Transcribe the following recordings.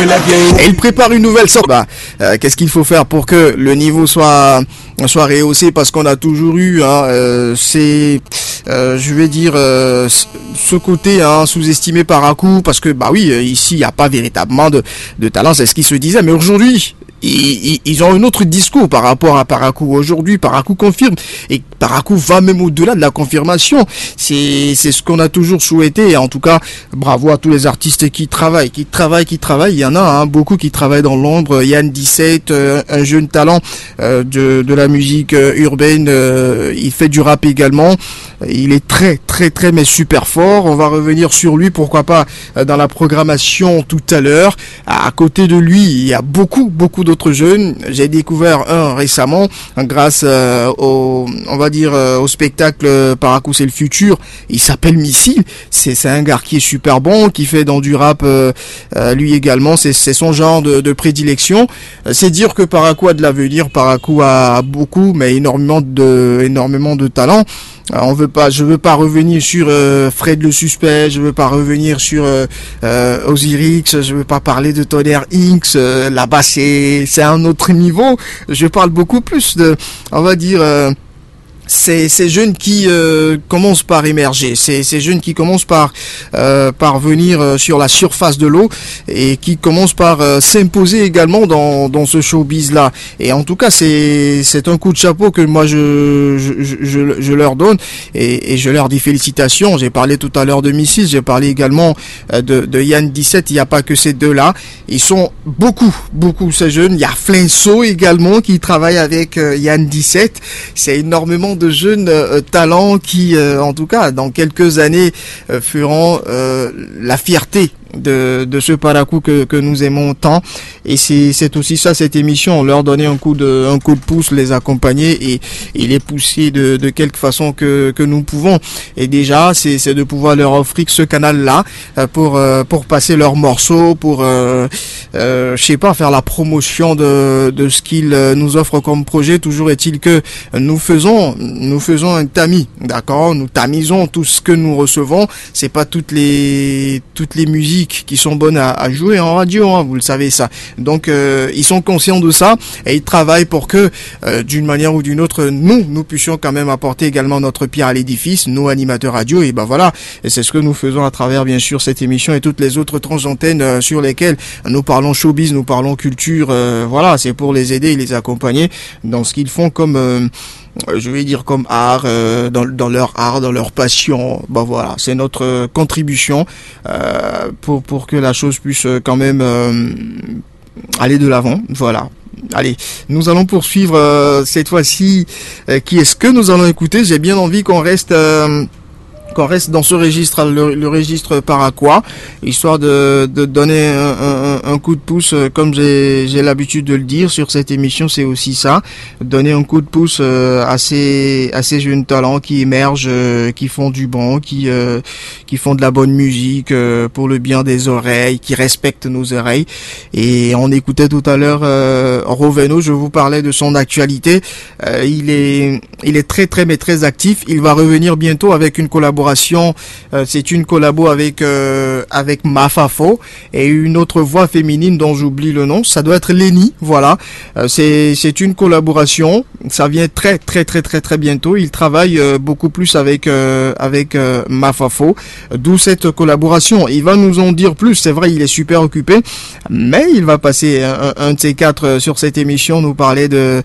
Et il prépare une nouvelle sorte. Qu'est-ce qu'il faut faire pour que le niveau soit rehaussé, parce qu'on a toujours eu je vais dire ce côté sous-estimé par un coup, parce que ici il n'y a pas véritablement de talent, c'est ce qui se disait, mais aujourd'hui ils ont un autre discours par rapport à Parakou. Aujourd'hui, Parakou confirme, et Parakou va même au-delà de la confirmation. C'est ce qu'on a toujours souhaité, et en tout cas, bravo à tous les artistes qui travaillent. Il y en a beaucoup qui travaillent dans l'ombre. Yann 17, un jeune talent de la musique urbaine, il fait du rap également. Il est très mais super fort. On va revenir sur lui, pourquoi pas, dans la programmation tout à l'heure. À côté de lui, il y a beaucoup d'autres jeunes. J'ai découvert un récemment grâce au spectacle Parakou c'est le futur. Il s'appelle Missile. C'est un gars qui est super bon, qui fait dans du rap lui également. C'est son genre de prédilection. C'est dire que Parakou a de l'avenir. Parakou a beaucoup, mais énormément de talent. Je veux pas revenir sur Fred le Suspect, je veux pas revenir sur Osiris, je veux pas parler de Tonnerre Inks, là-bas c'est un autre niveau. Je parle beaucoup plus de, ces jeunes qui commencent par émerger, ces jeunes qui commencent par venir sur la surface de l'eau, et qui commencent par s'imposer également dans ce showbiz là. Et en tout cas, c'est un coup de chapeau que moi je leur donne, et je leur dis félicitations. J'ai parlé tout à l'heure de Missile, j'ai parlé également de Yann 17. Il n'y a pas que ces deux là, ils sont beaucoup ces jeunes. Il y a Flinso également qui travaille avec Yann 17. C'est énormément de jeunes talents qui, en tout cas, dans quelques années, feront la fierté de ce Parakou que nous aimons tant. Et c'est aussi ça, cette émission, leur donner un coup de pouce, les accompagner et les pousser de quelque façon que nous pouvons. Et déjà, c'est de pouvoir leur offrir ce canal-là pour passer leurs morceaux, pour faire la promotion de ce qu'ils nous offrent comme projet. Toujours est-il que nous faisons un tamis, d'accord? Nous tamisons tout ce que nous recevons. C'est pas toutes les musiques qui sont bonnes à jouer en radio, vous le savez ça. Donc ils sont conscients de ça, et ils travaillent pour que d'une manière ou d'une autre nous puissions quand même apporter également notre pierre à l'édifice, nos animateurs radio. Et et c'est ce que nous faisons à travers bien sûr cette émission et toutes les autres transantennes sur lesquelles nous parlons showbiz, nous parlons culture. C'est pour les aider et les accompagner dans ce qu'ils font comme comme art, dans leur art, dans leur passion. C'est notre contribution pour que la chose puisse quand même aller de l'avant. Voilà. Allez, nous allons poursuivre cette fois-ci. Qui est-ce que nous allons écouter? J'ai bien envie qu'on reste dans ce registre, le registre Parakois, histoire de donner un coup de pouce, comme j'ai l'habitude de le dire sur cette émission. C'est aussi ça, donner un coup de pouce à ces jeunes talents qui émergent, qui font du bon, qui font de la bonne musique pour le bien des oreilles, qui respectent nos oreilles. Et on écoutait tout à l'heure Roveno, je vous parlais de son actualité. Il est très très actif. Il va revenir bientôt avec une collaboration. C'est une collabo avec Mafafo et une autre voix féminine dont j'oublie le nom. Ça doit être Lenny. Voilà. C'est une collaboration. Ça vient très bientôt. Il travaille beaucoup plus avec Mafafo. D'où cette collaboration. Il va nous en dire plus. C'est vrai, il est super occupé, mais il va passer un de ces quatre sur cette émission, nous parler de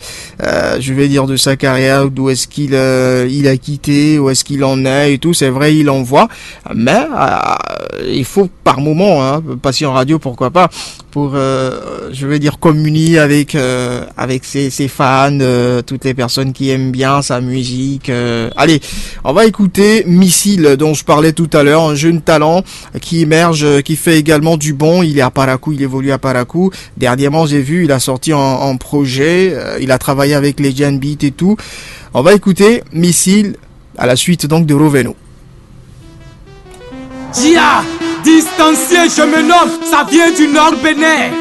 sa carrière, d'où est-ce qu'il a quitté, où est-ce qu'il en est et tout. C'est vrai, il envoie, mais il faut par moment passer en radio, pourquoi pas, pour communier avec ses fans, toutes les personnes qui aiment bien sa musique. Allez, on va écouter Missile, dont je parlais tout à l'heure, un jeune talent qui émerge, qui fait également du bon. Il est à Parakou, il évolue à Parakou. Dernièrement, j'ai vu, il a sorti en projet, il a travaillé avec les Jan Beat et tout. On va écouter Missile à la suite donc de Roveno. Dia, distancié, je me nomme, ça vient du Nord Bénin.